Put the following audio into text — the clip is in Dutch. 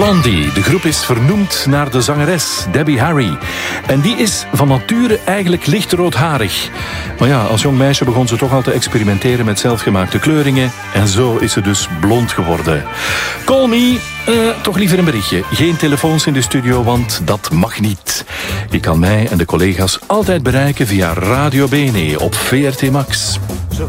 Blondie. De groep is vernoemd naar de zangeres Debbie Harry. En die is van nature eigenlijk lichtroodharig. Maar ja, als jong meisje begon ze toch al te experimenteren met zelfgemaakte kleuringen. En zo is ze dus blond geworden. Call me, toch liever een berichtje. Geen telefoons in de studio, want dat mag niet. Je kan mij en de collega's altijd bereiken via Radio Bene op VRT Max.